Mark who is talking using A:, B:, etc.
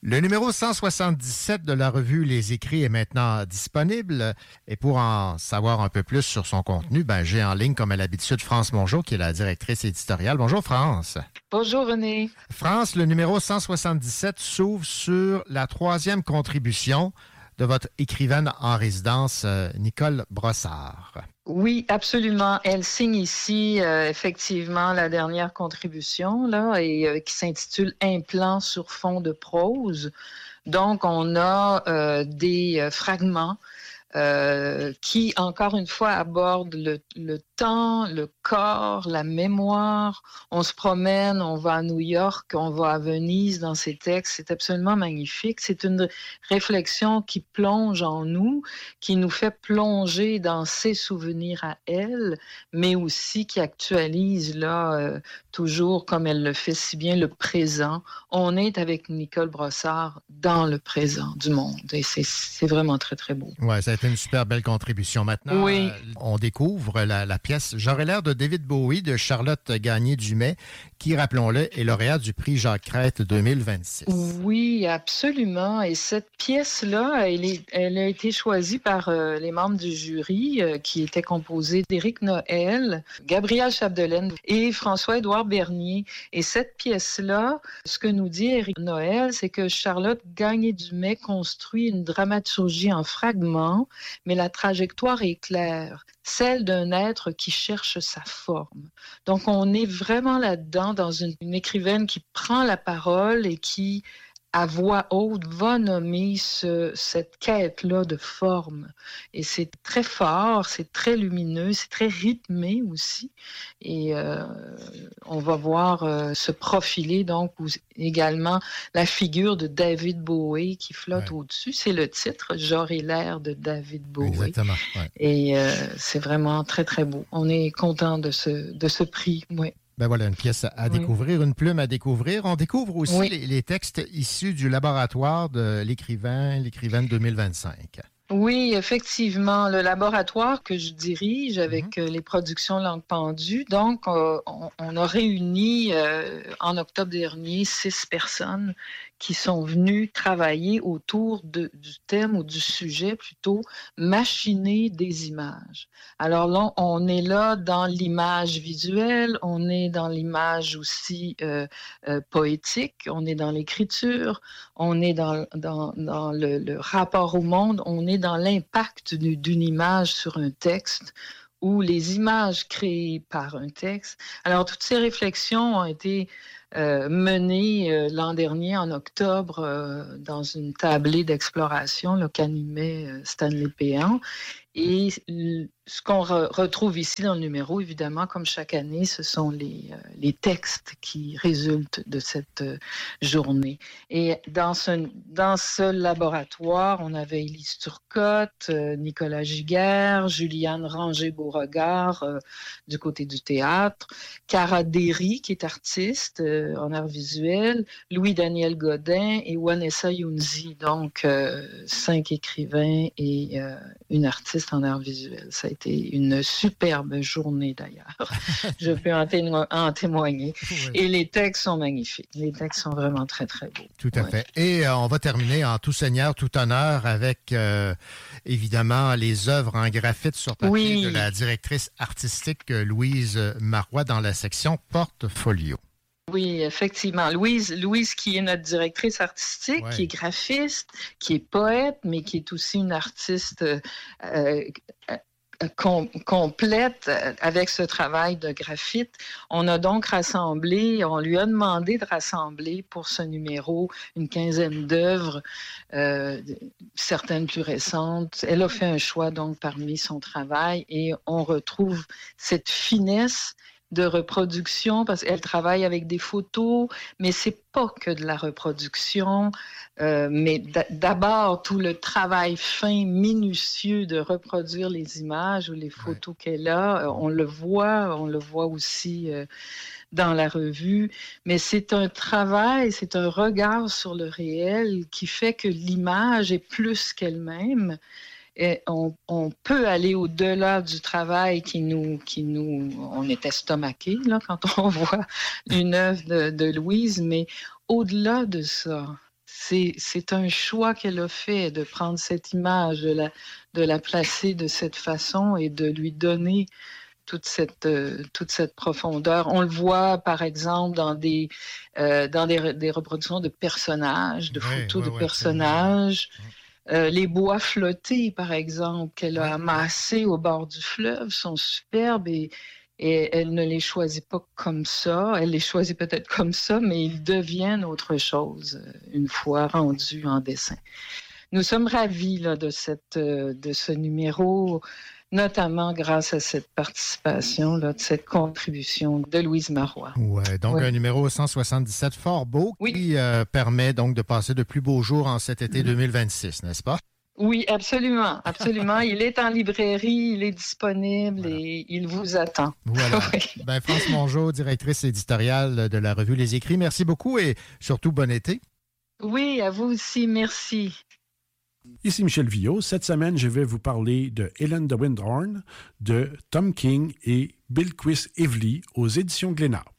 A: Le numéro 177 de la revue Les Écrits est maintenant disponible. Et pour en savoir un peu plus sur son contenu, j'ai en ligne, comme à l'habitude, France Mongeau, qui est la directrice éditoriale. Bonjour, France.
B: Bonjour, René.
A: France, le numéro 177 s'ouvre sur la troisième contribution de votre écrivaine en résidence, Nicole Brossard.
B: Oui, absolument. Elle signe ici, effectivement, la dernière contribution, là, et qui s'intitule « Un plan sur fond de prose ». Donc, on a des fragments qui, encore une fois, abordent le temps, le corps, la mémoire. On se promène, on va à New York, on va à Venise dans ces textes. C'est absolument magnifique. C'est une réflexion qui plonge en nous, qui nous fait plonger dans ses souvenirs à elle, mais aussi qui actualise là, toujours, comme elle le fait si bien, le présent. On est avec Nicole Brossard dans le présent du monde. Et c'est vraiment très, très beau.
A: Oui, ça a été une super belle contribution. Maintenant,
B: oui.
A: On découvre la pièce « J'aurais l'air de David Bowie » de Charlotte Gagné-Dumais, qui, rappelons-le, est lauréate du prix Jacques Crête 2026.
B: Oui, absolument. Et cette pièce-là, elle a été choisie par les membres du jury, qui était composé d'Éric Noël, Gabriel Chapdelaine et François-Édouard Bernier. Et cette pièce-là, ce que nous dit Éric Noël, c'est que Charlotte Gagné-Dumais construit une dramaturgie en fragments, mais la trajectoire est claire, celle d'un être qui cherche sa forme. Donc, on est vraiment là-dedans, dans une écrivaine qui prend la parole et qui, à voix haute, va nommer cette quête-là de forme. Et c'est très fort, c'est très lumineux, c'est très rythmé aussi. Et on va voir se profiler donc également la figure de David Bowie qui flotte au-dessus. C'est le titre, « J'aurais l'air de David Bowie ».
A: Exactement. Ouais.
B: Et c'est vraiment très, très beau. On est content de ce prix, oui.
A: Voilà, une pièce à découvrir, une plume à découvrir. On découvre aussi les textes issus du laboratoire de l'écrivaine 2025.
B: Oui, effectivement. Le laboratoire que je dirige avec les productions Langue pendue, donc on a réuni en octobre dernier 6 personnes qui sont venues travailler autour du thème ou du sujet plutôt, machiner des images. Alors là, on est là dans l'image visuelle, on est dans l'image aussi poétique, on est dans l'écriture, on est dans le rapport au monde, on est dans l'impact d'une image sur un texte ou les images créées par un texte. Alors, toutes ces réflexions ont été menées l'an dernier, en octobre, dans une tablée d'exploration qu'animait Stanley Péan. Et ce qu'on retrouve ici dans le numéro, évidemment, comme chaque année, ce sont les textes qui résultent de cette journée. Et dans ce laboratoire, on avait Élise Turcotte, Nicolas Giguère, Juliane Ranger-Beauregard du côté du théâtre, Cara Derry, qui est artiste en art visuel, Louis-Daniel Godin et Vanessa Younzi, donc 5 écrivains et une artiste en art visuel. Ça a été une superbe journée d'ailleurs. Je peux en témoigner. Oui. Et les textes sont magnifiques. Les textes sont vraiment très, très beaux.
A: Tout à fait. Et on va terminer en tout seigneur, tout honneur avec évidemment les œuvres en graphite sur papier de la directrice artistique Louise Marois dans la section Portfolio.
B: Oui, effectivement. Louise qui est notre directrice artistique, qui est graphiste, qui est poète, mais qui est aussi une artiste complète avec ce travail de graphite. On a donc rassemblé, on lui a demandé de rassembler pour ce numéro une quinzaine d'œuvres, certaines plus récentes. Elle a fait un choix donc parmi son travail et on retrouve cette finesse de reproduction, parce qu'elle travaille avec des photos, mais c'est pas que de la reproduction, mais d'abord tout le travail fin, minutieux de reproduire les images ou les photos qu'elle a, on le voit aussi dans la revue, mais c'est un travail, c'est un regard sur le réel qui fait que l'image est plus qu'elle-même. Et on peut aller au-delà du travail on est estomaqué là, quand on voit une œuvre de Louise, mais au-delà de ça, c'est un choix qu'elle a fait de prendre cette image, de la placer de cette façon et de lui donner toute cette profondeur. On le voit, par exemple, dans des reproductions de personnages, de photos de personnages. Les bois flottés, par exemple, qu'elle a amassés au bord du fleuve sont superbes et elle ne les choisit pas comme ça. Elle les choisit peut-être comme ça, mais ils deviennent autre chose une fois rendus en dessin. Nous sommes ravis là, de ce numéro, notamment grâce à cette participation, là, de cette contribution de Louise Marois.
A: Oui, donc un numéro 177 fort beau qui permet donc de passer de plus beaux jours en cet été 2026, n'est-ce pas?
B: Oui, absolument, absolument. Il est en librairie, il est disponible et il vous attend.
A: Voilà. Oui. France Mongeau, directrice éditoriale de la revue Les Écrits, merci beaucoup et surtout bon été.
B: Oui, à vous aussi, merci.
C: Ici Michel Viault. Cette semaine, je vais vous parler de Helen de Windhorn, de Tom King et Bilquis Evely aux éditions Glénat.